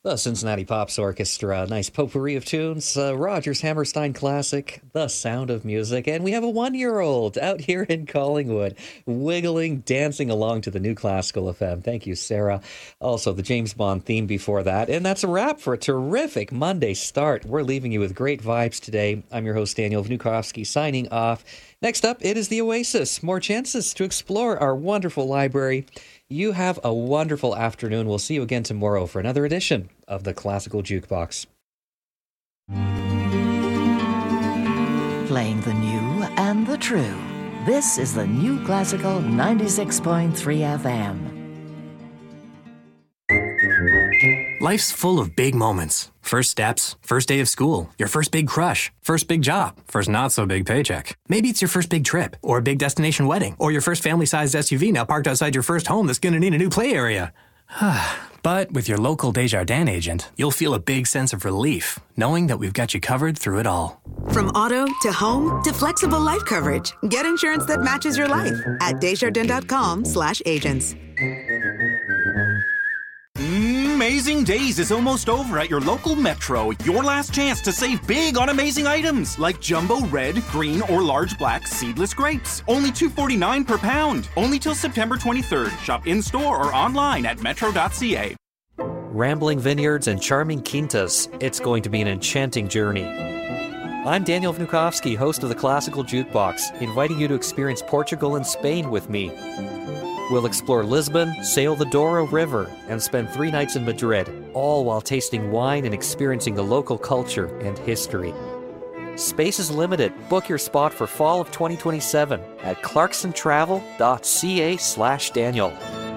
The Cincinnati Pops Orchestra, nice potpourri of tunes, Rogers Hammerstein classic, The Sound of Music, and we have a 1-year-old out here in Collingwood, wiggling, dancing along to the new Classical FM. Thank you, Sarah. Also, the James Bond theme before that, and that's a wrap for a terrific Monday start. We're leaving you with great vibes today. I'm your host, Daniel Vnukovsky, signing off. Next up, it is the Oasis. More chances to explore our wonderful library. You have a wonderful afternoon. We'll see you again tomorrow for another edition of the Classical Jukebox. Playing the new and the true. This is the New Classical 96.3 FM. Life's full of big moments. First steps, first day of school, your first big crush, first big job, first not so big paycheck. Maybe it's your first big trip, or a big destination wedding, or your first family-sized SUV now parked outside your first home that's going to need a new play area. But with your local Desjardins agent, you'll feel a big sense of relief, knowing that we've got you covered through it all. From auto to home to flexible life coverage, get insurance that matches your life at Desjardins.com/agents. Amazing Days is almost over at your local Metro. Your last chance to save big on amazing items like jumbo red, green, or large black seedless grapes. Only $2.49 per pound. Only till September 23rd. Shop in-store or online at metro.ca. Rambling vineyards and charming quintas. It's going to be an enchanting journey. I'm Daniel Vnukovsky, host of the Classical Jukebox, inviting you to experience Portugal and Spain with me. We'll explore Lisbon, sail the Douro River, and spend 3 nights in Madrid, all while tasting wine and experiencing the local culture and history. Space is limited. Book your spot for fall of 2027 at clarksontravel.ca/Daniel.